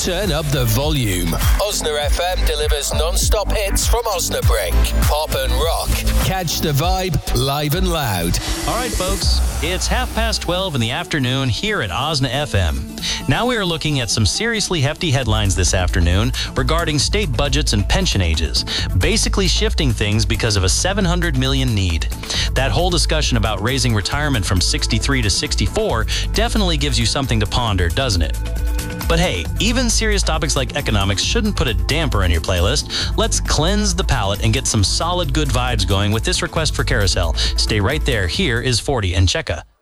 Turn up the volume. Osna FM delivers non-stop hits from Osnabrück. Pop and rock. Catch the vibe live and loud. All right, folks. It's 12:30 in the afternoon here at Osna FM. Now we are looking at some seriously hefty headlines this afternoon regarding state budgets and pension ages, basically shifting things because of a $700 million need. That whole discussion about raising retirement from 63 to 64 definitely gives you something to ponder, doesn't it? But hey, even serious topics like economics shouldn't put a damper on your playlist. Let's cleanse the palate and get some solid good vibes going with this request for Carousel. Stay right there. Here is 40 and Cheka.